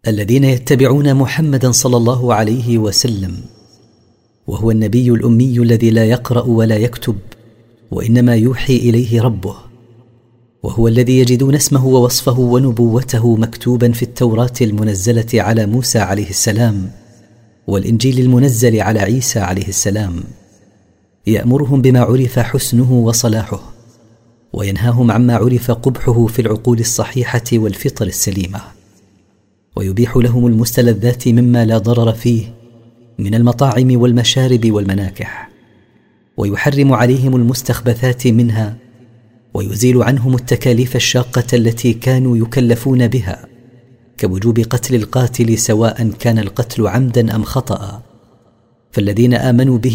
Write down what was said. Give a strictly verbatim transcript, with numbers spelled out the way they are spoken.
الذين يتبعون محمدا صلى الله عليه وسلم، وهو النبي الأمي الذي لا يقرأ ولا يكتب، وإنما يوحي إليه ربه، وهو الذي يجدون اسمه ووصفه ونبوته مكتوبا في التوراة المنزلة على موسى عليه السلام والإنجيل المنزل على عيسى عليه السلام، يأمرهم بما عرف حسنه وصلاحه، وينهاهم عما عرف قبحه في العقول الصحيحة والفطر السليمة، ويبيح لهم المستلذات مما لا ضرر فيه من المطاعم والمشارب والمناكح، ويحرم عليهم المستخبثات منها، ويزيل عنهم التكاليف الشاقة التي كانوا يكلفون بها، كوجوب قتل القاتل سواء كان القتل عمدا أم خطأ. فالذين آمنوا به